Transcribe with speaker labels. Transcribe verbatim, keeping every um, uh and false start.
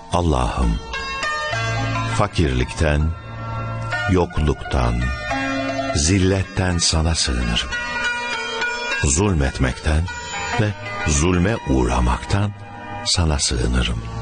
Speaker 1: Allah'ım, fakirlikten, yokluktan, zilletten sana sığınırım. Zulmetmekten ve zulme uğramaktan sana sığınırım.